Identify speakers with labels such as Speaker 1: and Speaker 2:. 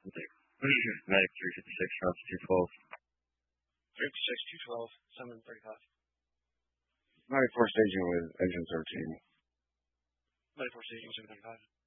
Speaker 1: Medic 356, Route 212.
Speaker 2: 356, 212, 735.
Speaker 1: Medic 4 staging with engine 13.
Speaker 2: Medic 4 staging, 735.